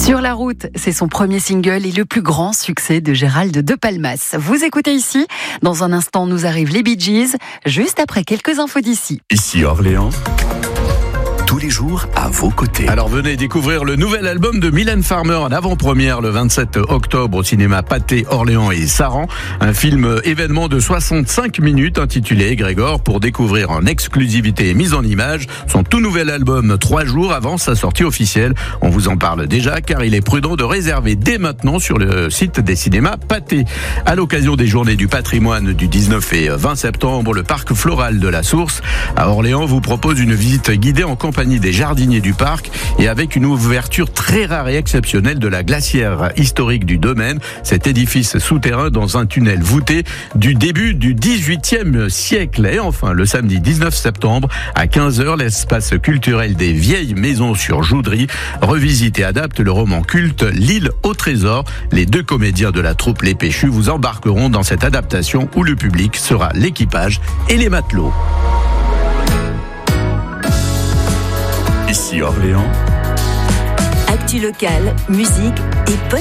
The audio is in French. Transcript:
Sur la route, c'est son premier single et le plus grand succès de Gérald de Palmas. Vous écoutez ici. Dans un instant, nous arrivent les Bee Gees, juste après quelques infos d'ici. Ici Orléans. Tous les jours à vos côtés. Alors venez découvrir le nouvel album de Mylène Farmer en avant-première le 27 octobre au cinéma Pathé, Orléans et Saran. Un film événement de 65 minutes intitulé Grégor pour découvrir en exclusivité et mise en image son tout nouvel album 3 jours avant sa sortie officielle. On vous en parle déjà car il est prudent de réserver dès maintenant sur le site des cinémas Pathé. À l'occasion des journées du patrimoine du 19 et 20 septembre, le parc floral de la Source à Orléans vous propose une visite guidée en compagnie des jardiniers du parc et avec une ouverture très rare et exceptionnelle de la glacière historique du domaine, cet édifice souterrain dans un tunnel voûté du début du XVIIIe siècle. Et enfin, le samedi 19 septembre à 15h, l'espace culturel des Vieilles Maisons sur Joudry revisite et adapte le roman culte L'île au trésor. Les 2 comédiens de la troupe Les Péchus vous embarqueront dans cette adaptation où le public sera l'équipage et les matelots. Ici Orléans. Actu locale, musique et